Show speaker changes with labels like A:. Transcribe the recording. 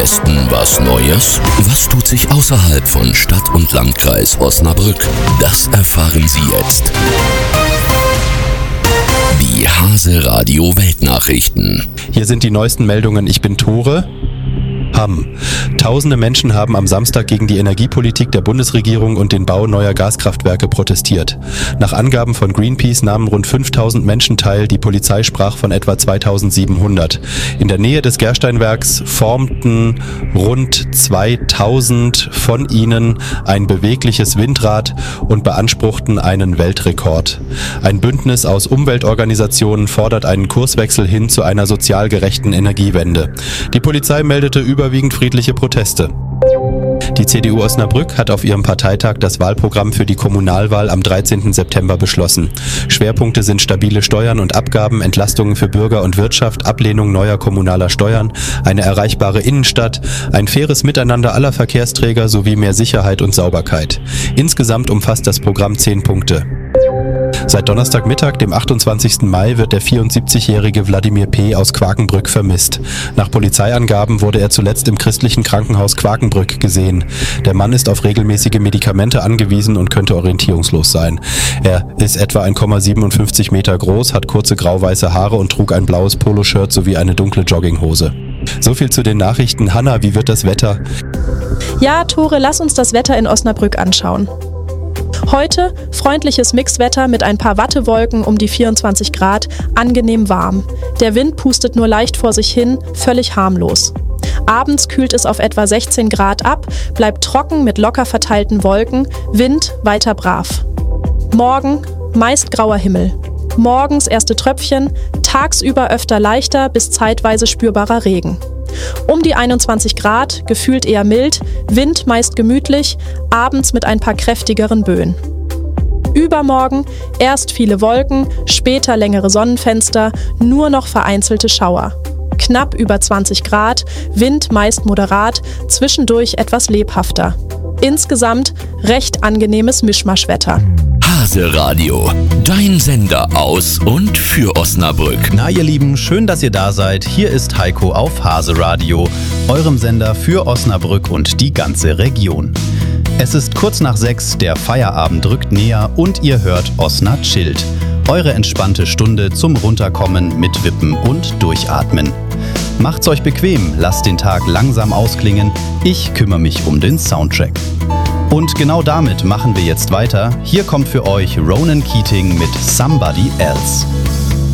A: Westen was Neues? Was tut sich außerhalb von Stadt und Landkreis Osnabrück? Das erfahren Sie jetzt. Die Hase Radio Weltnachrichten.
B: Hier sind die neuesten Meldungen. Ich bin Tore. Tausende Menschen haben am Samstag gegen die Energiepolitik der Bundesregierung und den Bau neuer Gaskraftwerke protestiert. Nach Angaben von Greenpeace nahmen rund 5000 Menschen teil, die Polizei sprach von etwa 2700. In der Nähe des Gersteinwerks formten rund 2000 von ihnen ein bewegliches Windrad und beanspruchten einen Weltrekord. Ein Bündnis aus Umweltorganisationen fordert einen Kurswechsel hin zu einer sozial gerechten Energiewende. Die Polizei meldete überwiegend friedliche Proteste. Die CDU Osnabrück hat auf ihrem Parteitag das Wahlprogramm für die Kommunalwahl am 13. September beschlossen. Schwerpunkte sind stabile Steuern und Abgaben, Entlastungen für Bürger und Wirtschaft, Ablehnung neuer kommunaler Steuern, eine erreichbare Innenstadt, ein faires Miteinander aller Verkehrsträger sowie mehr Sicherheit und Sauberkeit. Insgesamt umfasst das Programm 10 Punkte. Seit Donnerstagmittag, dem 28. Mai, wird der 74-jährige Wladimir P. aus Quakenbrück vermisst. Nach Polizeiangaben wurde er zuletzt im christlichen Krankenhaus Quakenbrück gesehen. Der Mann ist auf regelmäßige Medikamente angewiesen und könnte orientierungslos sein. Er ist etwa 1,57 Meter groß, hat kurze grau-weiße Haare und trug ein blaues Poloshirt sowie eine dunkle Jogginghose. So viel zu den Nachrichten. Hanna, wie wird das Wetter?
C: Ja, Tore, lass uns das Wetter in Osnabrück anschauen. Heute freundliches Mixwetter mit ein paar Wattewolken um die 24 Grad, angenehm warm. Der Wind pustet nur leicht vor sich hin, völlig harmlos. Abends kühlt es auf etwa 16 Grad ab, bleibt trocken mit locker verteilten Wolken, Wind weiter brav. Morgen meist grauer Himmel. Morgens erste Tröpfchen, tagsüber öfter leichter bis zeitweise spürbarer Regen. Um die 21 Grad, gefühlt eher mild, Wind meist gemütlich, abends mit ein paar kräftigeren Böen. Übermorgen erst viele Wolken, später längere Sonnenfenster, nur noch vereinzelte Schauer. Knapp über 20 Grad, Wind meist moderat, zwischendurch etwas lebhafter. Insgesamt recht angenehmes Mischmaschwetter.
A: Hase Radio, dein Sender aus und für Osnabrück.
D: Na ihr Lieben, schön, dass ihr da seid. Hier ist Heiko auf Hase Radio, eurem Sender für Osnabrück und die ganze Region. Es ist kurz nach 6, der Feierabend rückt näher und ihr hört Osna chillt. Eure entspannte Stunde zum Runterkommen mit Wippen und Durchatmen. Macht's euch bequem, lasst den Tag langsam ausklingen. Ich kümmere mich um den Soundtrack. Und genau damit machen wir jetzt weiter. Hier kommt für euch Ronan Keating mit Somebody Else.